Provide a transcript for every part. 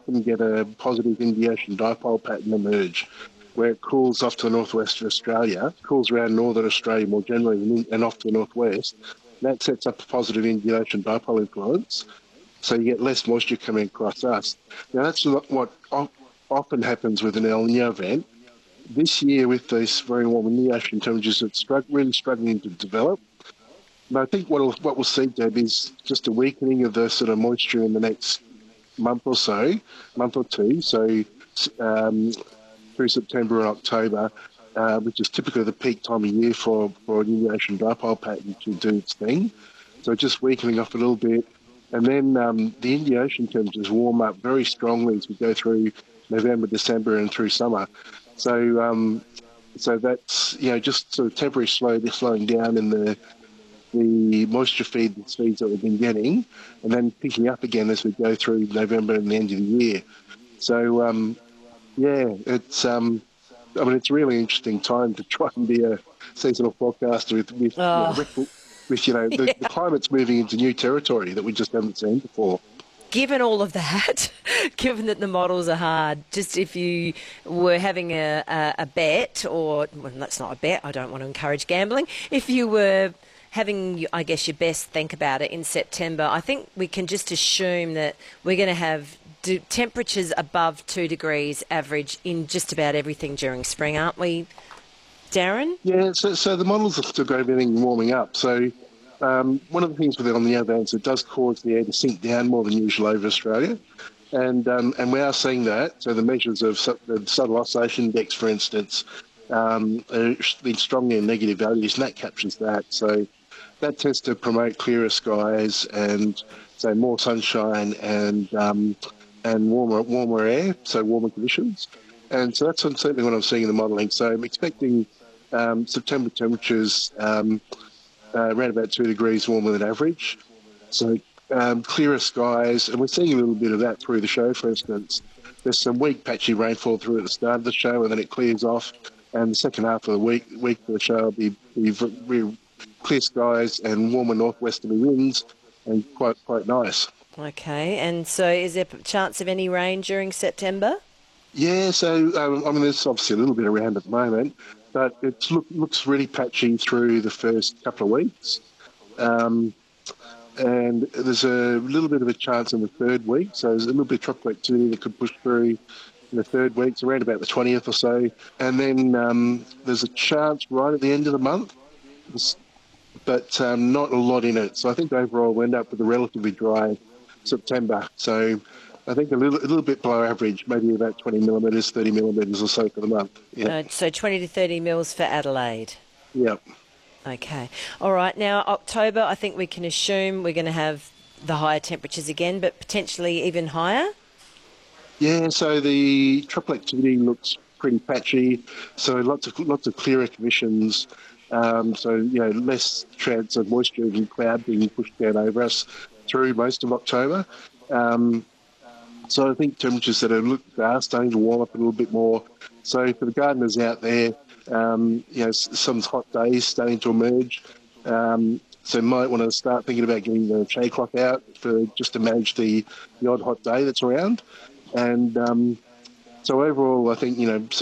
often get a positive Indian dipole pattern emerge where it cools off to the northwest of Australia, cools around northern Australia more generally and off to the northwest. That sets up a positive Indian Ocean dipole influence, so you get less moisture coming across us. Now, that's what often happens with an El Niño event. This year, with these very warm Indian Ocean temperatures, it's really struggling to develop. But I think what we'll see, Deb, is just a weakening of the sort of moisture in the next month or two. So through September and October, which is typically the peak time of year for an Indian Ocean dipole pattern to do its thing. So just weakening off a little bit. And then the Indian Ocean temperatures warm up very strongly as we go through November, December and through summer. So that's, just sort of temporary slowing down in the moisture speeds that we've been getting, and then picking up again as we go through November and the end of the year. So, it's it's a really interesting time to try and be a seasonal forecaster with the climate's moving into new territory that we just haven't seen before. Given all of that, given that the models are hard, just if you were having a bet, or well, that's not a bet, I don't want to encourage gambling. If you were having, I guess, your best think about it in September, I think we can just assume that we're going to have temperatures above 2 degrees average in just about everything during spring, aren't we, Darren? Yeah, so the models are still going to be warming up. So one of the things with the El Niño events, it does cause the air to sink down more than usual over Australia. And we are seeing that. So the measures of the subtle oscillation index, for instance, are being strongly in negative values, and that captures that. So that tends to promote clearer skies and, say, more sunshine and warmer air, so warmer conditions. And so that's certainly what I'm seeing in the modelling. So I'm expecting September temperatures around about 2 degrees warmer than average. So clearer skies, and we're seeing a little bit of that through the show, for instance. There's some weak patchy rainfall through at the start of the show, and then it clears off. And the second half of the week of the show will be clear skies and warmer northwesterly winds, and quite nice. Okay, and so is there a chance of any rain during September? Yeah, so there's obviously a little bit around at the moment, but it looks really patchy through the first couple of weeks. And there's a little bit of a chance in the third week, so there's a little bit of tropical activity that could push through in the third week, so around about the 20th or so. And then there's a chance right at the end of the month, but not a lot in it. So I think overall we'll end up with a relatively dry September. So I think a little bit below average, maybe about 20 millimetres, 30 millimetres or so for the month. Yeah. So 20 to 30 mils for Adelaide. Yep. Okay. All right. Now, October, I think we can assume we're going to have the higher temperatures again, but potentially even higher? Yeah, so the tropical activity looks pretty patchy. So lots of clearer conditions. Less chance of moisture and cloud being pushed down over us through most of October. So I think temperatures that are starting to warm up a little bit more. So for the gardeners out there, some hot days starting to emerge. So you might want to start thinking about getting the shade clock out just to manage the odd hot day that's around. And so overall, I think,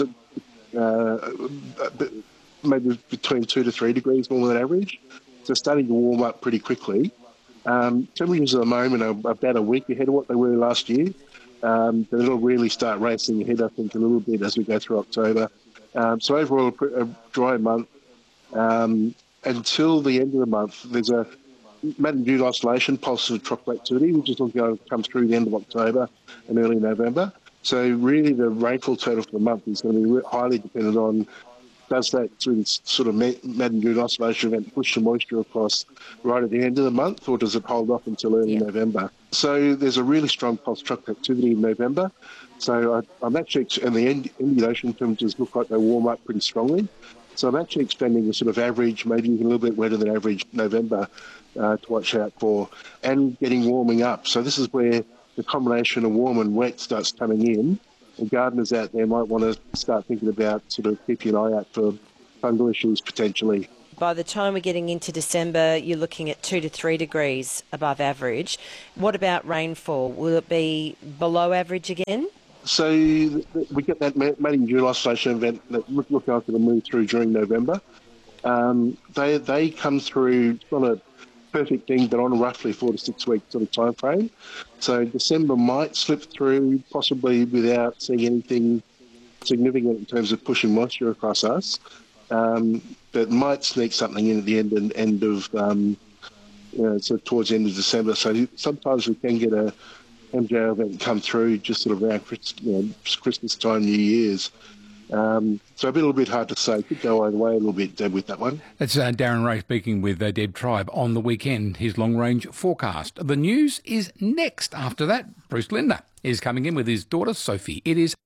maybe between 2 to 3 degrees warmer than average. So starting to warm up pretty quickly. Temperatures at the moment are about a week ahead of what they were last year. But it'll really start racing ahead, I think, a little bit as we go through October. So overall, a dry month. Until the end of the month, there's a magnitude oscillation pulse of tropical activity, which is going to come through the end of October and early November. So really the rainfall total for the month is going to be highly dependent on, does that sort of magnitude oscillation event push the moisture across right at the end of the month, or does it hold off until early November? So there's a really strong pulse tropical activity in November. So I'm actually, and the Indian Ocean temperatures look like they warm up pretty strongly. So I'm actually expecting a sort of average, maybe even a little bit wetter than average November to watch out for, and warming up. So this is where the combination of warm and wet starts coming in. And gardeners out there might want to start thinking about sort of keeping an eye out for fungal issues potentially. by the time we're getting into December, you're looking at 2 to 3 degrees above average. What about rainfall? Will it be below average again? So we get that mating June oscillation event that look after the move through during November. They come through, it's not a perfect thing, but on a roughly 4 to 6 week sort of time frame. So December might slip through, possibly without seeing anything significant in terms of pushing moisture across us, but might sneak something in at the end of sort of towards the end of December. So sometimes we can get a MJ event come through just sort of around Christmas time, New Year's. So a little bit hard to say. Could go either way a little bit, Deb, with that one. That's Darren Ray speaking with Deb Tribe on the weekend, his long-range forecast. The news is next. After that, Bruce Linder is coming in with his daughter Sophie. It is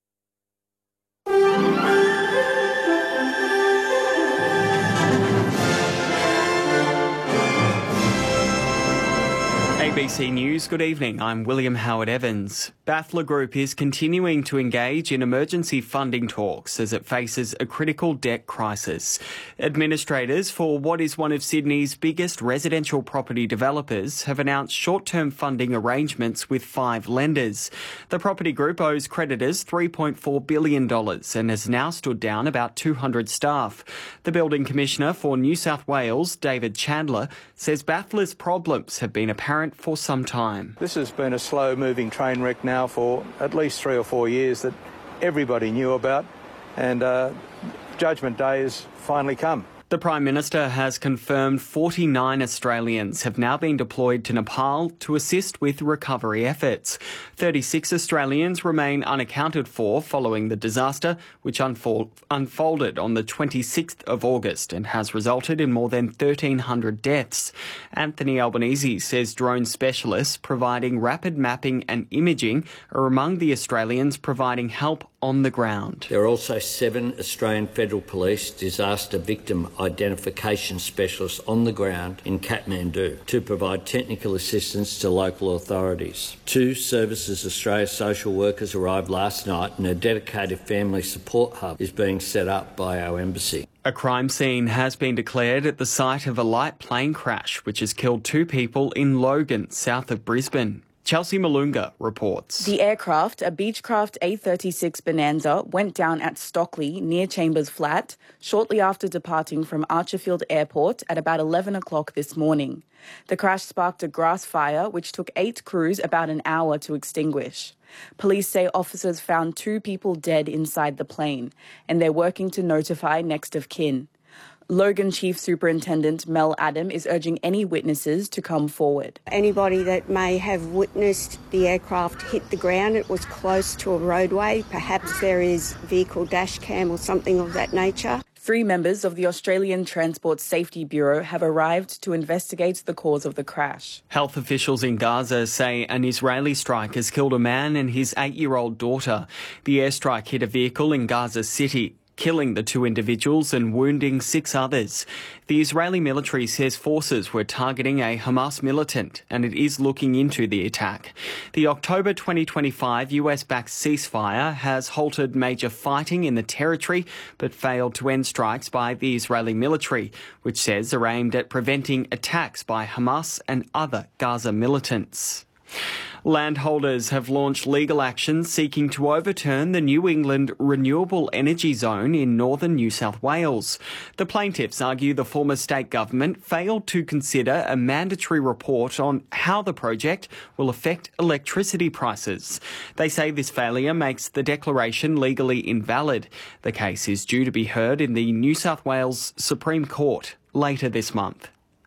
ABC News, good evening. I'm William Howard Evans. Baffler Group is continuing to engage in emergency funding talks as it faces a critical debt crisis. Administrators for what is one of Sydney's biggest residential property developers have announced short-term funding arrangements with 5 lenders. The property group owes creditors $3.4 billion and has now stood down about 200 staff. The Building Commissioner for New South Wales, David Chandler, says Baffler's problems have been apparent for some time. This has been a slow-moving train wreck now for at least 3 or 4 years that everybody knew about, and Judgment Day has finally come. The Prime Minister has confirmed 49 Australians have now been deployed to Nepal to assist with recovery efforts. 36 Australians remain unaccounted for following the disaster, which unfolded on the 26th of August and has resulted in more than 1,300 deaths. Anthony Albanese says drone specialists providing rapid mapping and imaging are among the Australians providing help on the ground. There are also 7 Australian Federal Police disaster victim identification specialists on the ground in Kathmandu to provide technical assistance to local authorities. 2 Services Australia social workers arrived last night, and a dedicated family support hub is being set up by our embassy. A crime scene has been declared at the site of a light plane crash which has killed 2 people in Logan, south of Brisbane. Chelsea Malunga reports. The aircraft, a Beechcraft A36 Bonanza, went down at Stockley near Chambers Flat shortly after departing from Archerfield Airport at about 11 o'clock this morning. The crash sparked a grass fire which took 8 crews about an hour to extinguish. Police say officers found 2 people dead inside the plane, and they're working to notify next of kin. Logan Chief Superintendent Mel Adam is urging any witnesses to come forward. Anybody that may have witnessed the aircraft hit the ground, it was close to a roadway, perhaps there is vehicle dash cam or something of that nature. 3 members of the Australian Transport Safety Bureau have arrived to investigate the cause of the crash. Health officials in Gaza say an Israeli strike has killed a man and his 8-year-old daughter. The airstrike hit a vehicle in Gaza City, killing the 2 individuals and wounding 6 others. The Israeli military says forces were targeting a Hamas militant, and it is looking into the attack. The October 2025 US-backed ceasefire has halted major fighting in the territory, but failed to end strikes by the Israeli military, which says are aimed at preventing attacks by Hamas and other Gaza militants. Landholders have launched legal action seeking to overturn the New England Renewable Energy Zone in northern New South Wales. The plaintiffs argue the former state government failed to consider a mandatory report on how the project will affect electricity prices. They say this failure makes the declaration legally invalid. The case is due to be heard in the New South Wales Supreme Court later this month.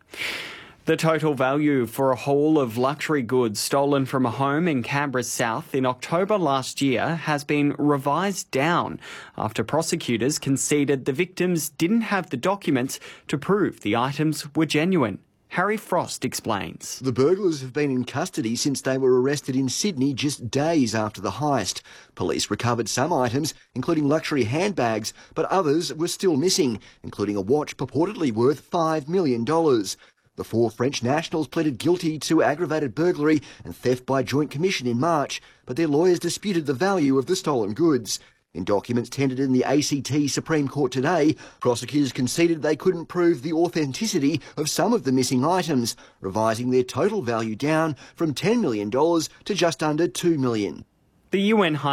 The total value for a haul of luxury goods stolen from a home in Canberra's south in October last year has been revised down after prosecutors conceded the victims didn't have the documents to prove the items were genuine. Harry Frost explains. The burglars have been in custody since they were arrested in Sydney just days after the heist. Police recovered some items, including luxury handbags, but others were still missing, including a watch purportedly worth $5 million. The 4 French nationals pleaded guilty to aggravated burglary and theft by joint commission in March, but their lawyers disputed the value of the stolen goods. In documents tendered in the ACT Supreme Court today, prosecutors conceded they couldn't prove the authenticity of some of the missing items, revising their total value down from $10 million to just under $2 million. The UN High